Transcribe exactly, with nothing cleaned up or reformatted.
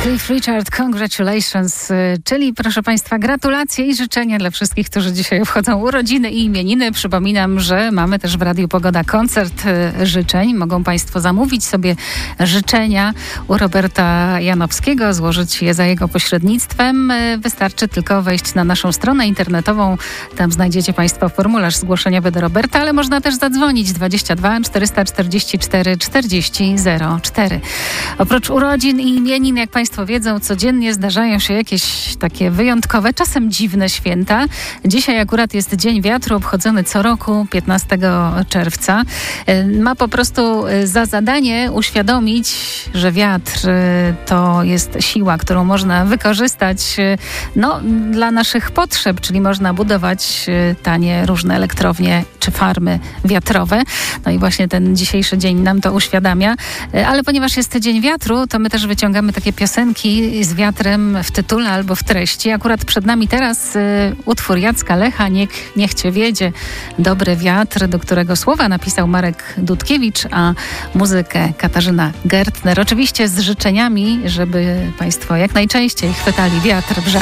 Cliff Richard, congratulations, czyli proszę Państwa gratulacje i życzenia dla wszystkich, którzy dzisiaj obchodzą urodziny i imieniny. Przypominam, że mamy też w Radiu Pogoda koncert życzeń. Mogą Państwo zamówić sobie życzenia u Roberta Janowskiego, złożyć je za jego pośrednictwem. Wystarczy tylko wejść na naszą stronę internetową. Tam znajdziecie Państwo formularz zgłoszeniowy do Roberta, ale można też zadzwonić dwadzieścia dwa czterysta czterdzieści cztery czterdzieści zero cztery. Oprócz urodzin i imienin, jak Państwo wiedzą, codziennie zdarzają się jakieś takie wyjątkowe, czasem dziwne święta. Dzisiaj akurat jest Dzień Wiatru, obchodzony co roku piętnastego czerwca. Ma po prostu za zadanie uświadomić, że wiatr to jest siła, którą można wykorzystać no, dla naszych potrzeb, czyli można budować tanie różne elektrownie czy farmy wiatrowe. No i właśnie ten dzisiejszy dzień nam to uświadamia. Ale ponieważ jest Dzień Wiatru, to my też wyciągamy takie piosenki z wiatrem w tytule albo w treści. Akurat przed nami teraz y, utwór Jacka Lecha, Niech, niech Cię wiedzie, Dobry wiatr, do którego słowa napisał Marek Dudkiewicz, a muzykę Katarzyna Gertner. Oczywiście z życzeniami, żeby Państwo jak najczęściej chwytali wiatr w żagle.